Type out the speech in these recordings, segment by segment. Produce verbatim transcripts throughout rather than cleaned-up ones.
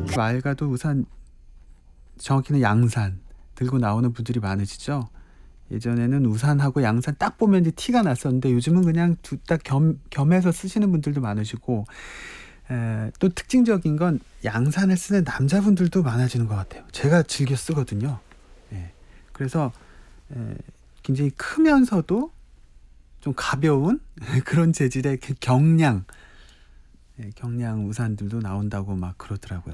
맑아도 우산, 정확히는 양산 들고 나오는 분들이 많으시죠. 예전에는 우산하고 양산 딱 보면 이제 티가 났었는데 요즘은 그냥 둘 다 겸, 겸해서 쓰시는 분들도 많으시고, 에, 또 특징적인 건 양산을 쓰는 남자분들도 많아지는 것 같아요. 제가 즐겨 쓰거든요. 예. 그래서 에, 굉장히 크면서도 좀 가벼운 그런 재질의 그 경량, 예, 경량 우산들도 나온다고 막 그러더라고요.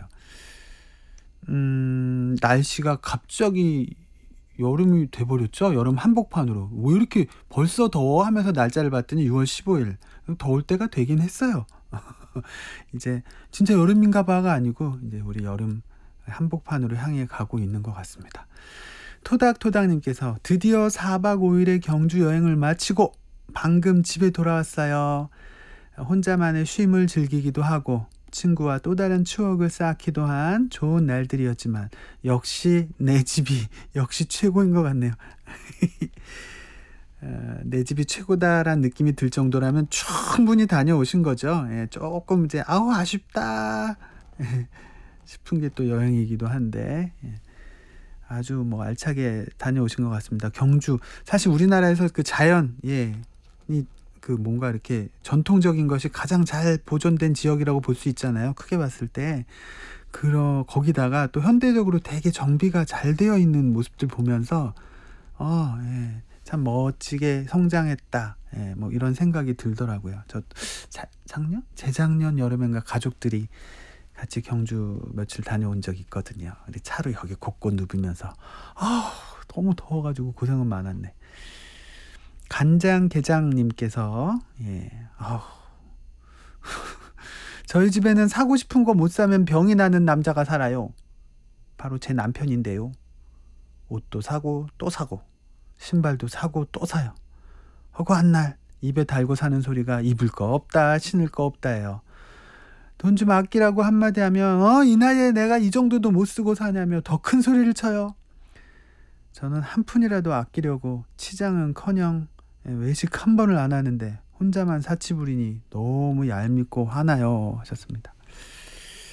음, 날씨가 갑자기 여름이 돼버렸죠. 여름 한복판으로. 왜 이렇게 벌써 더워 하면서 날짜를 봤더니 유월 십오일. 더울 때가 되긴 했어요. 이제 진짜 여름인가 봐가 아니고 이제 우리 여름 한복판으로 향해 가고 있는 것 같습니다. 토닥토닥님께서 드디어 사박 오일의 경주 여행을 마치고 방금 집에 돌아왔어요. 혼자만의 쉼을 즐기기도 하고 친구와 또 다른 추억을 쌓기도 한 좋은 날들이었지만 역시 내 집이 역시 최고인 것 같네요. 어, 내 집이 최고다라는 느낌이 들 정도라면 충분히 다녀오신 거죠. 예, 조금 이제 아우 아쉽다 싶은 게 또 여행이기도 한데, 예, 아주 뭐 알차게 다녀오신 것 같습니다. 경주, 사실 우리나라에서 그 자연, 예, 이 그 뭔가 이렇게 전통적인 것이 가장 잘 보존된 지역이라고 볼 수 있잖아요. 크게 봤을 때. 그러 거기다가 또 현대적으로 되게 정비가 잘 되어 있는 모습들 보면서 어, 예, 참 멋지게 성장했다. 예, 뭐 이런 생각이 들더라고요. 저 자, 작년? 재작년 여름엔가 가족들이 같이 경주 며칠 다녀온 적이 있거든요. 우리 차로 여기 곳곳 누비면서 아, 너무 더워가지고 고생은 많았네. 간장게장님께서, 예, 아우, 저희 집에는 사고 싶은 거 못 사면 병이 나는 남자가 살아요. 바로 제 남편인데요. 옷도 사고 또 사고 신발도 사고 또 사요. 허구한 날 입에 달고 사는 소리가 입을 거 없다 신을 거 없다예요. 돈 좀 아끼라고 한마디 하면 어, 이 나이에 내가 이 정도도 못 쓰고 사냐며 더 큰 소리를 쳐요. 저는 한 푼이라도 아끼려고 치장은커녕 외식 한 번을 안 하는데 혼자만 사치 부리니 너무 얄밉고 화나요 하셨습니다.